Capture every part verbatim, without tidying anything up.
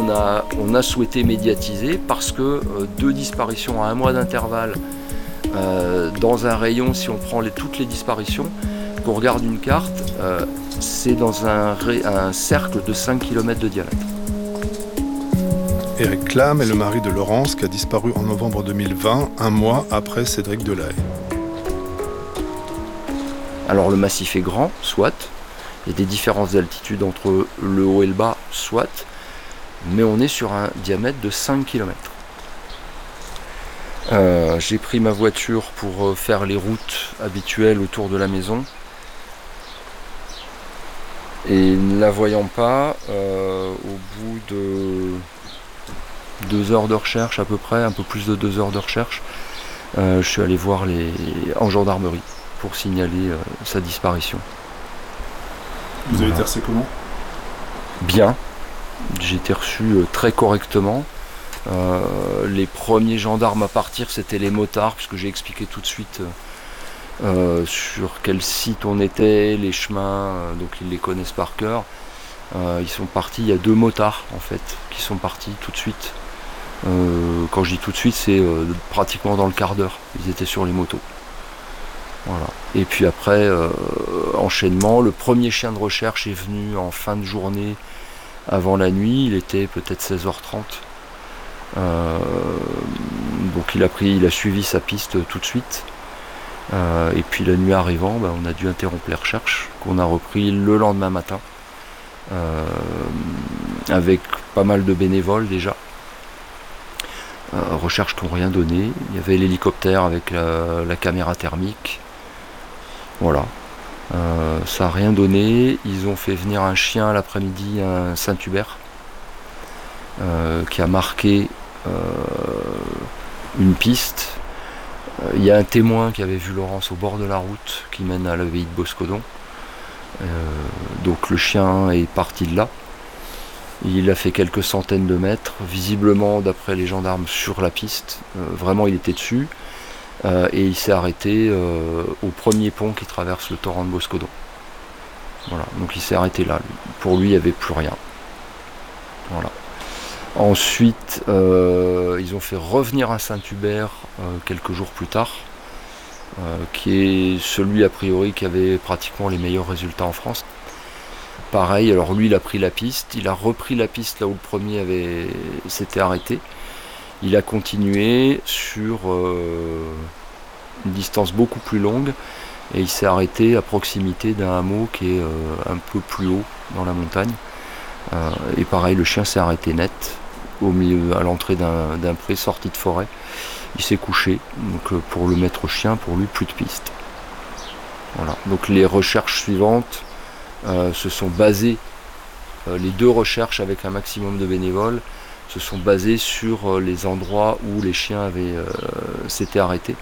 on a, on a souhaité médiatiser parce que euh, deux disparitions à un mois d'intervalle euh, dans un rayon, si on prend les, toutes les disparitions, qu'on regarde une carte, euh, c'est dans un, un cercle de cinq kilomètres de diamètre. Éric Clam est le mari de Laurence qui a disparu en novembre deux mille vingt, un mois après Cédric Delahaye. Alors le massif est grand, soit, il y a des différences d'altitude entre le haut et le bas, soit, mais on est sur un diamètre de cinq kilomètres. Euh, j'ai pris ma voiture pour faire les routes habituelles autour de la maison. Et ne la voyant pas, euh, au bout de deux heures de recherche à peu près, un peu plus de deux heures de recherche, euh, je suis allé voir les, en gendarmerie pour signaler euh, sa disparition. Vous voilà. avez été reçu comment ? Bien, j'ai été reçu euh, très correctement. Euh, les premiers gendarmes à partir, c'était les motards, puisque j'ai expliqué tout de suite euh, euh, sur quel site on était, les chemins, euh, donc ils les connaissent par cœur. Euh, ils sont partis, il y a deux motards en fait, qui sont partis tout de suite. Euh, quand je dis tout de suite, c'est euh, pratiquement dans le quart d'heure, ils étaient sur les motos. Voilà. Et puis après, euh, enchaînement, le premier chien de recherche est venu en fin de journée avant la nuit, il était peut-être seize heures trente. Euh, donc il a pris, il a suivi sa piste tout de suite. Euh, et puis la nuit arrivant, bah, on a dû interrompre les recherches, qu'on a repris le lendemain matin, euh, avec pas mal de bénévoles déjà. Euh, recherches qui n'ont rien donné. Il y avait l'hélicoptère avec la, la caméra thermique. Voilà. Euh, ça n'a rien donné. Ils ont fait venir un chien l'après-midi, un Saint-Hubert, euh, qui a marqué euh, une piste. Euh, il y a un témoin qui avait vu Laurence au bord de la route qui mène à l'abbaye de Boscodon. Euh, donc le chien est parti de là. Il a fait quelques centaines de mètres, visiblement d'après les gendarmes sur la piste. Euh, vraiment il était dessus. Euh, et il s'est arrêté euh, au premier pont qui traverse le torrent de Boscodon. Voilà, donc il s'est arrêté là. Pour lui, il n'y avait plus rien. Voilà. Ensuite, euh, ils ont fait revenir un Saint-Hubert euh, quelques jours plus tard, euh, qui est celui a priori qui avait pratiquement les meilleurs résultats en France. Pareil, alors lui, il a pris la piste, il a repris la piste là où le premier avait s'était arrêté. Il a continué sur euh, une distance beaucoup plus longue et il s'est arrêté à proximité d'un hameau qui est euh, un peu plus haut dans la montagne. Euh, et pareil, le chien s'est arrêté net au milieu, à l'entrée d'un, d'un pré sorti de forêt. Il s'est couché, donc euh, pour le maître chien, pour lui, plus de piste. Voilà. Donc les recherches suivantes euh, se sont basées, euh, les deux recherches avec un maximum de bénévoles, se sont basés sur les endroits où les chiens avaient euh, s'étaient arrêtés.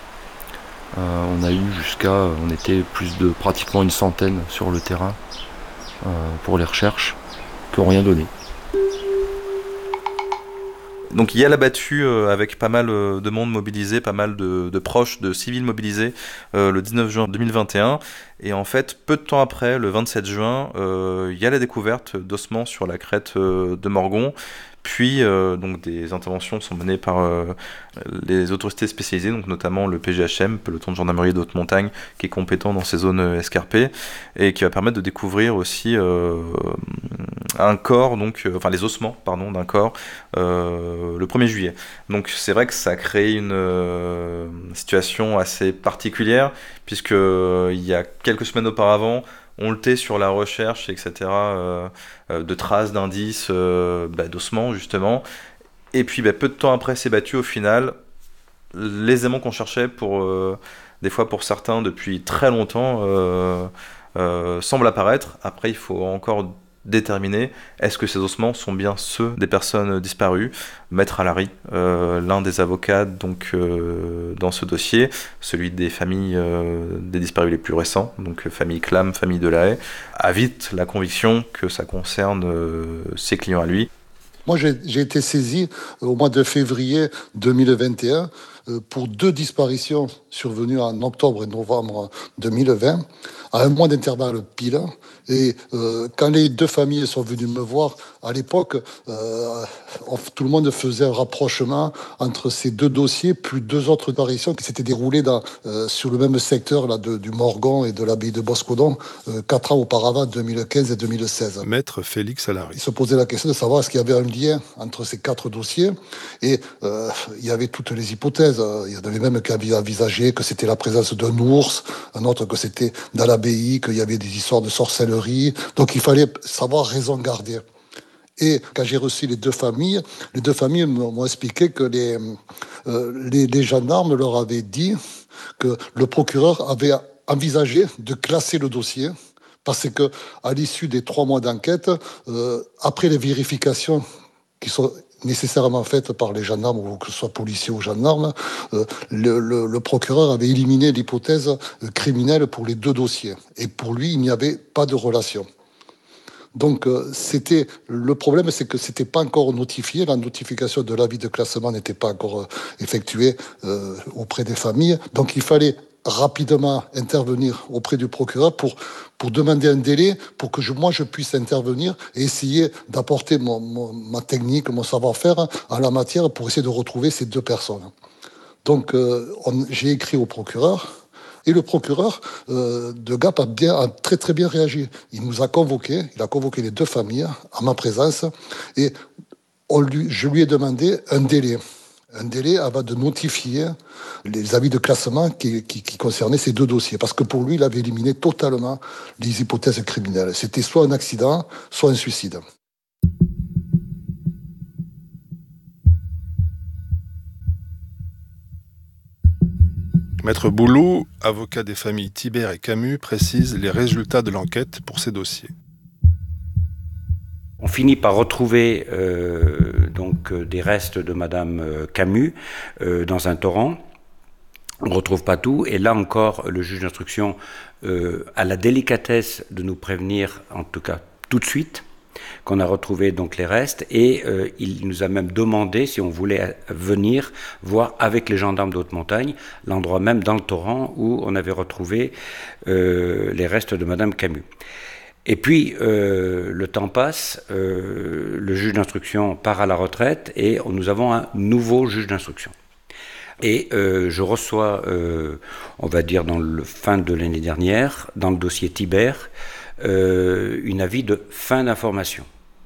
Euh, on a eu jusqu'à, on était plus de pratiquement une centaine sur le terrain euh, pour les recherches, qui n'ont rien donné. Donc il y a la battue euh, avec pas mal euh, de monde mobilisé, pas mal de, de proches, de civils mobilisés euh, le dix-neuf juin deux mille vingt et un. Et en fait, peu de temps après, le vingt-sept juin, euh, il y a la découverte d'ossements sur la crête euh, de Morgon. Puis euh, donc des interventions sont menées par euh, les autorités spécialisées, donc notamment le P G H M, peloton de gendarmerie de haute montagne, qui est compétent dans ces zones escarpées et qui va permettre de découvrir aussi euh, un corps, donc euh, enfin les ossements, pardon, d'un corps euh, le premier juillet. Donc c'est vrai que ça a créé une euh, situation assez particulière puisque euh, il y a quelques semaines auparavant, on le tait sur la recherche, et cetera, euh, euh, de traces, d'indices, euh, bah, d'ossements, justement. Et puis, bah, peu de temps après ces battues, au final, les aimants qu'on cherchait, pour, euh, des fois pour certains, depuis très longtemps, euh, euh, semblent apparaître. Après, il faut encore déterminer est-ce que ces ossements sont bien ceux des personnes disparues. Maître Alary, euh, l'un des avocats donc, euh, dans ce dossier, celui des familles euh, des disparus les plus récents, donc famille Clam, famille Delahaye, a vite la conviction que ça concerne euh, ses clients à lui. Moi, j'ai, j'ai été saisi au mois de février deux mille vingt et un euh, pour deux disparitions survenues en octobre et novembre deux mille vingt, à un mois d'intervalle pile. Et euh, quand les deux familles sont venues me voir, à l'époque, euh, on, tout le monde faisait un rapprochement entre ces deux dossiers, plus deux autres disparitions qui s'étaient déroulées dans, euh, sur le même secteur là, de, du Morgon et de l'abbaye de Boscodon, euh, quatre ans auparavant, deux mille quinze et deux mille seize. Maître Félix Allary. Il se posait la question de savoir est-ce qu'il y avait un lien entre ces quatre dossiers. Et euh, il y avait toutes les hypothèses. Il y en avait même qui avaient envisagé que c'était la présence d'un ours, un autre que c'était dans l'abbaye, qu'il y avait des histoires de sorcellerie. Donc il fallait savoir raison garder. Et quand j'ai reçu les deux familles, les deux familles m'ont expliqué que les, euh, les, les gendarmes leur avaient dit que le procureur avait envisagé de classer le dossier parce que à l'issue des trois mois d'enquête, euh, après les vérifications qui sont nécessairement faites par les gendarmes, ou que ce soit policiers ou gendarmes, euh, le, le, le procureur avait éliminé l'hypothèse criminelle pour les deux dossiers. Et pour lui, il n'y avait pas de relation. Donc, euh, c'était le problème, c'est que c'était pas encore notifié. La notification de l'avis de classement n'était pas encore euh, effectuée euh, auprès des familles. Donc, il fallait rapidement intervenir auprès du procureur pour pour demander un délai pour que je, moi je puisse intervenir et essayer d'apporter mon, mon, ma technique, mon savoir-faire en la matière pour essayer de retrouver ces deux personnes. Donc, euh, on, j'ai écrit au procureur. Et le procureur euh, de Gap a, bien, a très très bien réagi. Il nous a convoqués, il a convoqué les deux familles à ma présence et on lui, je lui ai demandé un délai. Un délai avant de notifier les avis de classement qui, qui, qui concernaient ces deux dossiers. Parce que pour lui, il avait éliminé totalement les hypothèses criminelles. C'était soit un accident, soit un suicide. Maître Boulou, avocat des familles Thibert et Camus, précise les résultats de l'enquête pour ces dossiers. On finit par retrouver euh, donc euh, des restes de Madame euh, Camus euh, dans un torrent. On ne retrouve pas tout, et là encore, le juge d'instruction euh, a la délicatesse de nous prévenir, en tout cas tout de suite, qu'on a retrouvé donc les restes, et euh, il nous a même demandé si on voulait venir voir avec les gendarmes de Haute-Montagne l'endroit même dans le torrent où on avait retrouvé euh, les restes de Madame Camus. Et puis, euh, le temps passe, euh, le juge d'instruction part à la retraite et nous avons un nouveau juge d'instruction. Et euh, je reçois, euh, on va dire dans le fin de l'année dernière, dans le dossier Thibert, euh, une avis de fin d'information.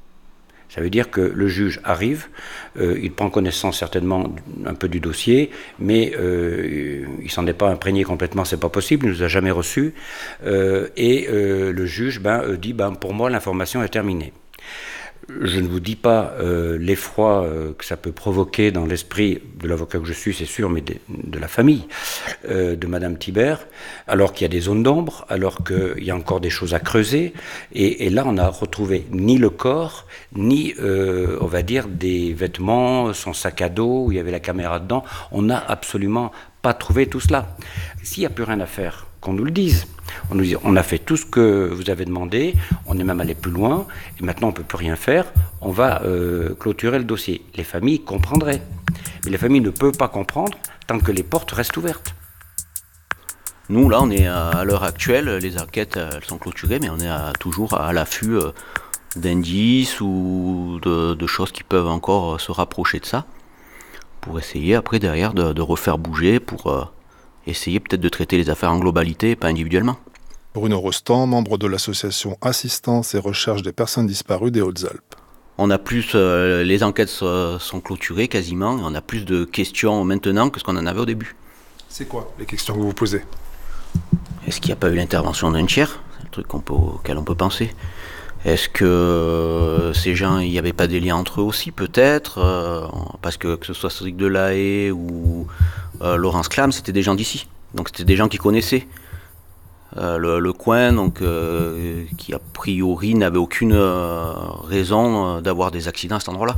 Ça veut dire que le juge arrive, euh, il prend connaissance certainement un peu du dossier, mais euh, il s'en est pas imprégné complètement, c'est pas possible, il ne nous a jamais reçus, euh, et euh, le juge ben, dit ben, pour moi l'information est terminée. Je ne vous dis pas euh, l'effroi euh, que ça peut provoquer dans l'esprit de l'avocat que je suis, c'est sûr, mais de, de la famille euh, de Madame Thibert, alors qu'il y a des zones d'ombre, alors qu'il y a encore des choses à creuser. Et, et là, on n'a retrouvé ni le corps, ni, euh, on va dire, des vêtements, son sac à dos, où il y avait la caméra dedans. On n'a absolument pas trouvé tout cela. S'il n'y a plus rien à faire, qu'on nous le dise. On nous dit, on a fait tout ce que vous avez demandé, on est même allé plus loin, et maintenant on ne peut plus rien faire, on va euh, clôturer le dossier. Les familles comprendraient. Mais les familles ne peuvent pas comprendre tant que les portes restent ouvertes. Nous, là, on est à, à l'heure actuelle, les enquêtes, elles sont clôturées, mais on est à, toujours à l'affût euh, d'indices ou de, de choses qui peuvent encore se rapprocher de ça, pour essayer après, derrière, de, de refaire bouger, pour... Euh, essayer peut-être de traiter les affaires en globalité, pas individuellement. Bruno Rostand, membre de l'association Assistance et Recherche des Personnes Disparues des Hautes-Alpes. On a plus, euh, les enquêtes sont, sont clôturées quasiment, et on a plus de questions maintenant que ce qu'on en avait au début. C'est quoi les questions que vous vous posez ? Est-ce qu'il n'y a pas eu l'intervention d'un tiers ? C'est le truc qu'on peut, auquel on peut penser. Est-ce que euh, ces gens, il n'y avait pas des liens entre eux aussi, peut-être euh, parce que que ce soit Cédric Delahaye ou euh, Laurence Clam, c'était des gens d'ici. Donc c'était des gens qui connaissaient euh, le, le coin, donc euh, qui a priori n'avaient aucune euh, raison d'avoir des accidents à cet endroit-là.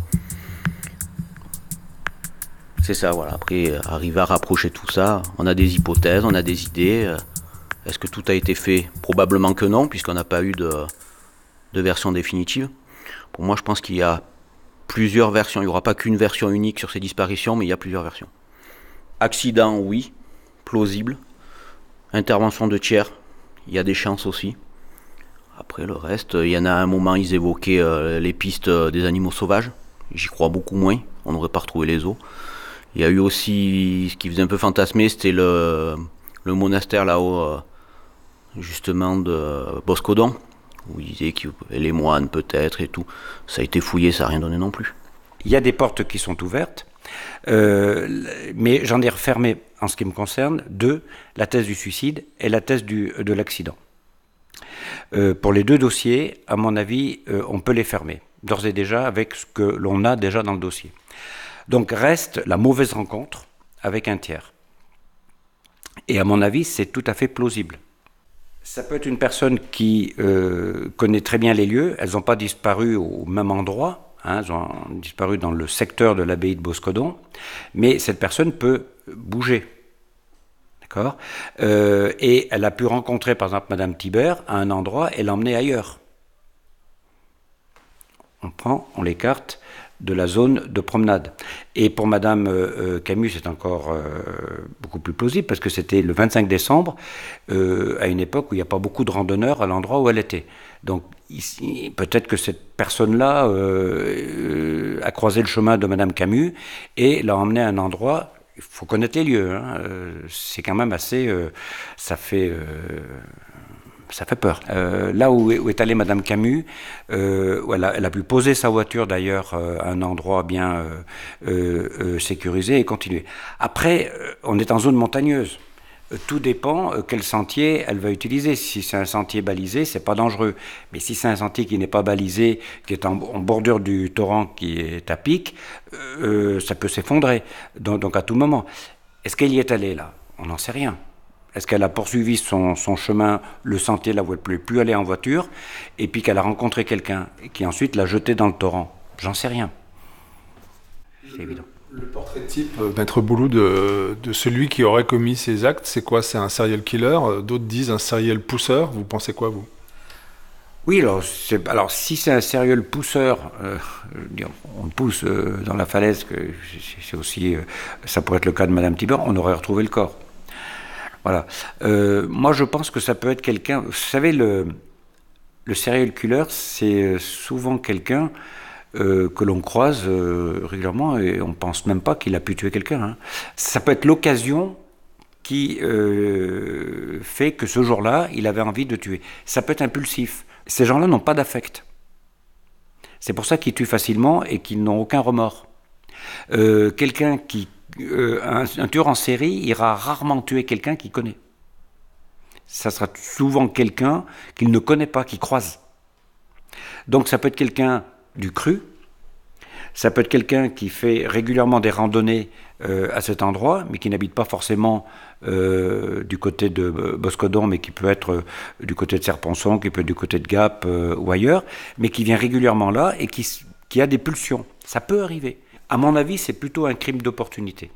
C'est ça, voilà. Après, arriver à rapprocher tout ça, on a des hypothèses, on a des idées. Est-ce que tout a été fait ? Probablement que non, puisqu'on n'a pas eu de... de version définitive. Pour moi, je pense qu'il y a plusieurs versions. Il n'y aura pas qu'une version unique sur ces disparitions, mais il y a plusieurs versions. Accident, oui, plausible. Intervention de tiers, il y a des chances aussi. Après le reste, il y en a un moment, ils évoquaient euh, les pistes des animaux sauvages. J'y crois beaucoup moins, on n'aurait pas retrouvé les os. Il y a eu aussi, ce qui faisait un peu fantasmer, c'était le, le monastère là-haut, euh, justement de Boscodon, où ils disaient qu'il y avait les moines peut-être et tout. Ça a été fouillé, ça n'a rien donné non plus. Il y a des portes qui sont ouvertes, euh, mais j'en ai refermé, en ce qui me concerne, deux, la thèse du suicide et la thèse du, de l'accident. Euh, pour les deux dossiers, à mon avis, euh, on peut les fermer, d'ores et déjà, avec ce que l'on a déjà dans le dossier. Donc reste la mauvaise rencontre avec un tiers. Et à mon avis, c'est tout à fait plausible. Ça peut être une personne qui euh, connaît très bien les lieux, elles n'ont pas disparu au même endroit, hein, elles ont disparu dans le secteur de l'abbaye de Boscodon, mais cette personne peut bouger. D'accord ? euh, Et elle a pu rencontrer, par exemple, Madame Thibert à un endroit et l'emmener ailleurs. On prend, on l'écarte de la zone de promenade. Et pour Madame euh, Camus, c'est encore euh, beaucoup plus plausible, parce que c'était le vingt-cinq décembre, euh, à une époque où il n'y a pas beaucoup de randonneurs à l'endroit où elle était. Donc ici, peut-être que cette personne-là euh, euh, a croisé le chemin de Madame Camus et l'a emmenée à un endroit. Il faut connaître les lieux, hein. euh, c'est quand même assez... Euh, ça fait... Euh, ça fait peur. Euh, là où est, où est allée Madame Camus, euh, où elle, a, elle a pu poser sa voiture d'ailleurs euh, à un endroit bien euh, euh, euh, sécurisé et continuer. Après, euh, on est en zone montagneuse. Euh, tout dépend euh, quel sentier elle va utiliser. Si c'est un sentier balisé, c'est pas dangereux. Mais si c'est un sentier qui n'est pas balisé, qui est en, en bordure du torrent, qui est à pic, euh, ça peut s'effondrer. Donc, donc à tout moment. Est-ce qu'elle y est allée là ? On n'en sait rien. Est-ce qu'elle a poursuivi son, son chemin, le sentier là où elle ne pouvait plus aller en voiture, et puis qu'elle a rencontré quelqu'un qui ensuite l'a jeté dans le torrent ? J'en sais rien. C'est évident. Le portrait type, euh, Maître Boulou, de, de celui qui aurait commis ces actes, c'est quoi ? C'est un serial killer ? D'autres disent un serial pousseur. Vous pensez quoi, vous ? Oui, alors, c'est, alors si c'est un serial pousseur, euh, on pousse euh, dans la falaise, que c'est aussi, euh, ça pourrait être le cas de Madame Thibert, on aurait retrouvé le corps. Voilà. Euh, moi, je pense que ça peut être quelqu'un... Vous savez, le, le serial killer, c'est souvent quelqu'un euh, que l'on croise euh, régulièrement et on ne pense même pas qu'il a pu tuer quelqu'un. Hein. Ça peut être l'occasion qui euh, fait que ce jour-là, il avait envie de tuer. Ça peut être impulsif. Ces gens-là n'ont pas d'affect. C'est pour ça qu'ils tuent facilement et qu'ils n'ont aucun remords. Euh, quelqu'un qui... Euh, un, un tueur en série ira rarement tuer quelqu'un qu'il connaît. Ça sera souvent quelqu'un qu'il ne connaît pas, qu'il croise. Donc ça peut être quelqu'un du cru, ça peut être quelqu'un qui fait régulièrement des randonnées euh, à cet endroit, mais qui n'habite pas forcément euh, du côté de Boscodon, mais qui peut être euh, du côté de Serponçon, qui peut être du côté de Gap euh, ou ailleurs, mais qui vient régulièrement là et qui, qui a des pulsions. Ça peut arriver. À mon avis, c'est plutôt un crime d'opportunité.